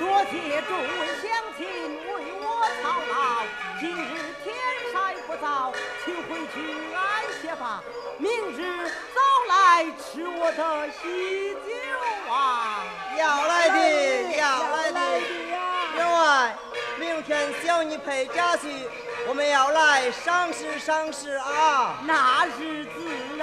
多谢众位乡亲为我操劳，今日天晒不早，请回去安歇吧。明日早来吃我的喜酒啊！ 要来的，要来的。员外，明天小女陪家去，我们要来赏识赏识啊！ 那日子。